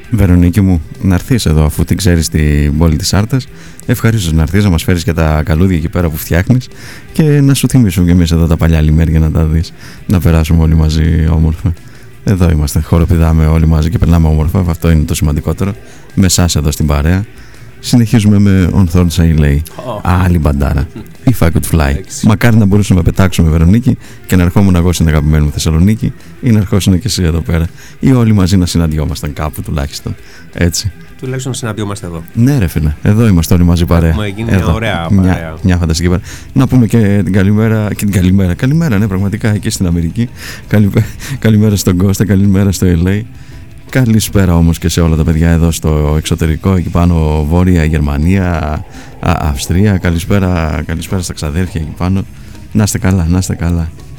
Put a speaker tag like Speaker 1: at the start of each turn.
Speaker 1: Βερονίκη μου, να έρθεις εδώ αφού την ξέρεις την πόλη της Άρτας. Ευχαρίστως να έρθεις να μας φέρεις και τα καλούδια εκεί πέρα που φτιάχνεις και να σου θυμίσουν και εμείς εδώ τα παλιά λιμέρια να τα δεις. Να περάσουμε όλοι μαζί όμορφα. Εδώ είμαστε, χοροπηδάμε όλοι μαζί και περνάμε όμορφα. Αυτό είναι το σημαντικότερο. Με εσάς εδώ στην παρέα. Συνεχίζουμε με On Thorns I Lay. Άλλη μπαντάρα. If I could fly. Μακάρι να μπορούσαμε να πετάξουμε, Βερονίκη, και να ερχόμουν εγώ στην αγαπημένη μου Θεσσαλονίκη ή να ερχόσουν και εσύ εδώ πέρα. Ή όλοι μαζί να συναντιόμασταν κάπου τουλάχιστον. Έτσι.
Speaker 2: Τουλάχιστον να συναντιόμαστε εδώ.
Speaker 1: Ναι, ρε φίλε, εδώ είμαστε όλοι μαζί παρέα.
Speaker 2: Έχουμε γίνει μια ωραία παρέα.
Speaker 1: Μια φανταστική παρέα. Να πούμε και την καλημέρα. Και την καλημέρα. Καλημέρα, ναι, πραγματικά εκεί στην Αμερική. Καλημέρα στον Κώστα, καλημέρα στο LA. Καλησπέρα όμως και σε όλα τα παιδιά εδώ στο εξωτερικό, εκεί πάνω, Βόρεια Γερμανία, Αυστρία. Καλησπέρα στα ξαδέρφια εκεί πάνω. Να είστε καλά, να είστε καλά.